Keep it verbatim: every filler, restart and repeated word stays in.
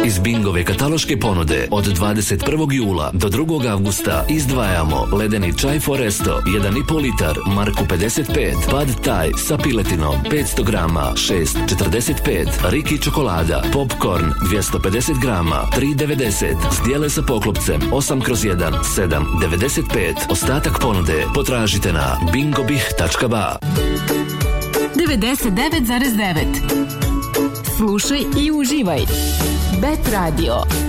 Iz Bingove kataloške ponude od dvadeset prvog jula do drugog avgusta izdvajamo ledeni čaj Foresto jedan i po litar marku pedeset pet, Pad Thai sa piletinom petsto grama šest četrdeset pet, Riki čokolada, popcorn dvjesto pedeset grama tri devedeset, zdjele sa poklopcem osam kroz jedan sedam devedeset pet. Ostatak ponude potražite na bingobih tačka ba. devedeset devet zarez devet. Slušaj i uživaj. Bet Radio.